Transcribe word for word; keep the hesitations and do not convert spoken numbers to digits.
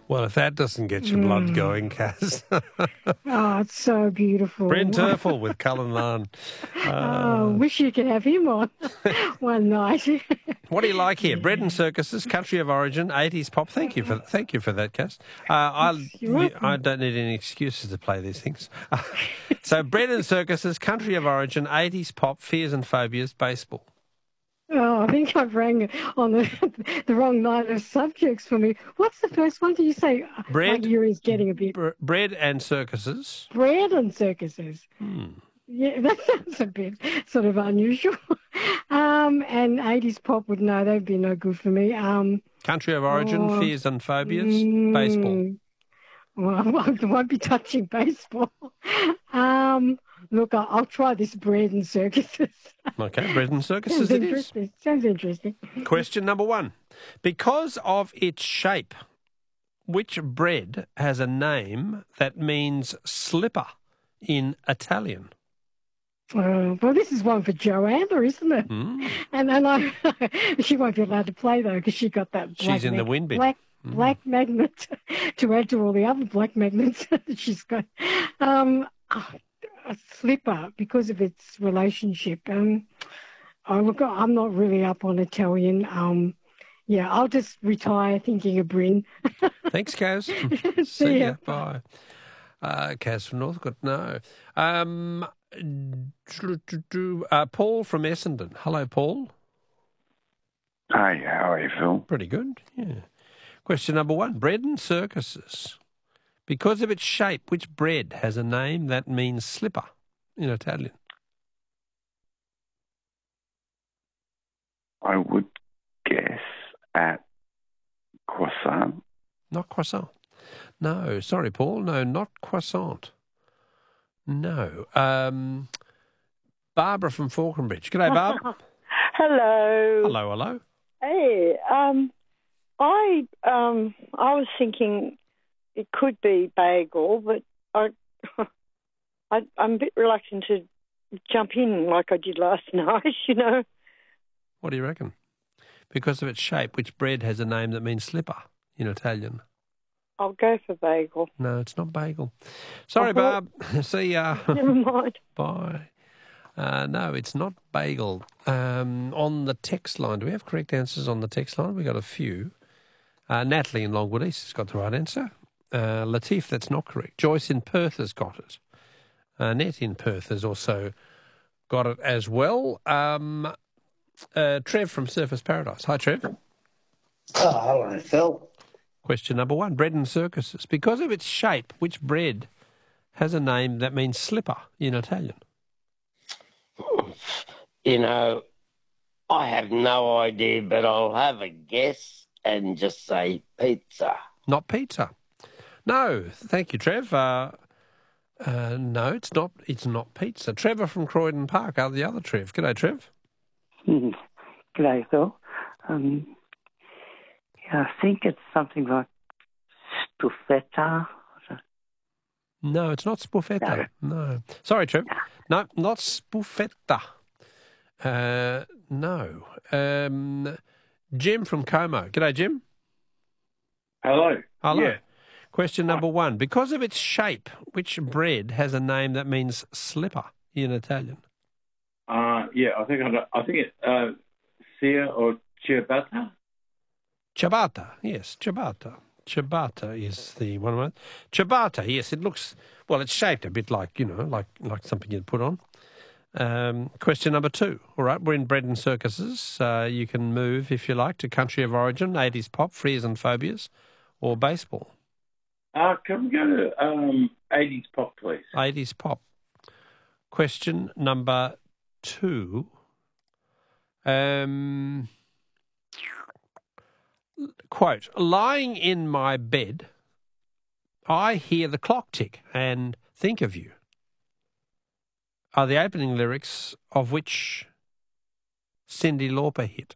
Well, if that doesn't get your blood Mm. going, Kaz. Oh, it's so beautiful. Brent Turfel with Cullinan. Oh, Uh, wish you could have him on one night. what do you like here? Bread and circuses, country of origin, eighties pop. Thank you for thank you for that, Kaz. Uh, I You're welcome. I don't need any excuses to play these things. So, bread and circuses, country of origin, eighties pop, fears and phobias, baseball. Oh, I think I've rang on the, the wrong line of subjects for me. What's the first one? Did you say? Bread. My hearing's getting a bit. Bre- bread and circuses. Bread and circuses. Hmm. Yeah, that sounds a bit sort of unusual. um, and eighties pop would no, they'd be no good for me. Um, Country of origin, oh, fears and phobias, mm, baseball. Well, I won't, won't be touching baseball. Um, look, I'll, I'll try this bread and circuses. Okay, bread and circuses Sounds it is. interesting. Sounds interesting. Question number one. Because of its shape, which bread has a name that means slipper in Italian? Uh, well, this is one for Joanna, isn't it? Mm. And and I, she won't be allowed to play though because she got that. Black She's in the mag- win bin. Black Mm. black magnet to add to all the other black magnets that she's got. Um, oh, a slipper because of its relationship. Um, oh look, I'm not really up on Italian. Um, yeah, I'll just retire thinking of Bryn. Thanks, Kaz. See See ya. ya. Bye. Uh, Kaz from Northcote, no. Um, uh, Paul from Essendon. Hello, Paul. Hey, how are you, Phil? Pretty good, yeah. Question number one. Bread and circuses. Because of its shape, which bread has a name that means slipper in Italian? I would guess at croissant. Not croissant. No, sorry, Paul. No, not croissant. No. Um, Barbara from Falconbridge. G'day, Barb. Hello. Hello, hello. Hey, um, I um, I was thinking it could be bagel, but I, I I'm a bit reluctant to jump in like I did last night. You know. What do you reckon? Because of its shape, which bread has a name that means slipper in Italian? I'll go for bagel. No, it's not bagel. Sorry, Uh-huh. Barb. See ya. Never mind. Bye. Uh, no, it's not bagel. Um, on the text line, do we have correct answers on the text line? We've got a few. Uh, Natalie in Longwood East has got the right answer. Uh, Latif, that's not correct. Joyce in Perth has got it. Uh, Annette in Perth has also got it as well. Um, uh, Trev from Surfers Paradise. Hi, Trev. Oh, hello, Phil. Question number one. Bread and circuses. Because of its shape, which bread has a name that means slipper in Italian? You know, I have no idea, but I'll have a guess and just say pizza. Not pizza. No, thank you, Trev. Uh, uh, no, it's not. It's not pizza. Trevor from Croydon Park. Are the other Trev? G'day, Trev. Mm. G'day, Phil. Um, yeah, I think it's something like stuffetta. No, it's not spuffetta. No. no. Sorry, Trev. No, not spuffetta. Uh, no. Um, Jim from Como. G'day, Jim. Hello. Hello. Yeah. Question number one. Because of its shape, which bread has a name that means slipper in Italian? Uh, yeah, I think I, I think it uh, sia or ciabatta. Ciabatta, yes, ciabatta. Ciabatta is the one. Right? Ciabatta, yes, it looks, well, it's shaped a bit like, you know, like like something you'd put on. Um, question number two. All right, we're in bread and circuses. Uh, you can move, if you like, to country of origin, eighties pop, fears and phobias, or baseball. Uh, can we go to um, eighties pop, please? eighties pop. Question number two. Um... Quote, lying in my bed, I hear the clock tick and think of you, are the opening lyrics of which Cyndi Lauper hit?